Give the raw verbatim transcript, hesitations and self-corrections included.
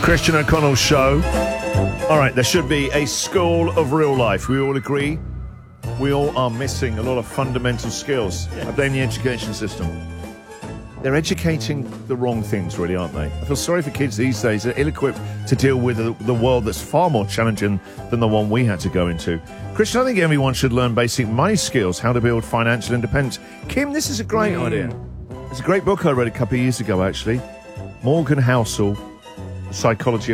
Christian O'Connell Show. All right, there should be a school of real life. We all agree. We all are missing a lot of fundamental skills. I blame the education system. They're educating the wrong things, really, aren't they? I feel sorry for kids these days. They're ill-equipped to deal with the, the world that's far more challenging than the one we had to go into. Christian, I think everyone should learn basic money skills, how to build financial independence. Kim, this is a great mm. idea. It's a great book I read a couple of years ago, actually. Morgan Housel, Psychology